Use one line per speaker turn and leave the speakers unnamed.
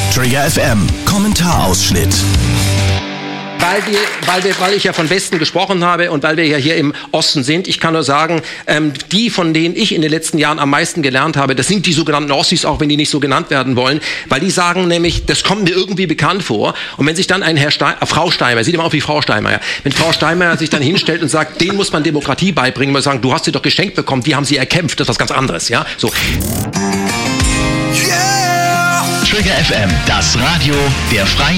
Trigger FM, Kommentarausschnitt.
Weil ich ja von Westen gesprochen habe und weil wir ja hier im Osten sind, ich kann nur sagen, die, von denen ich in den letzten Jahren am meisten gelernt habe, das sind die sogenannten Ossis, auch wenn die nicht so genannt werden wollen, weil die sagen nämlich, das kommt mir irgendwie bekannt vor. Und wenn sich dann ein Frau Steinmeier, sieht immer auf wie Frau Steinmeier, wenn Frau Steinmeier sich dann hinstellt und sagt, denen muss man Demokratie beibringen, muss man sagen, du hast sie doch geschenkt bekommen, die haben sie erkämpft, das ist was ganz anderes, ja, so.
Trigger FM, das Radio der Freien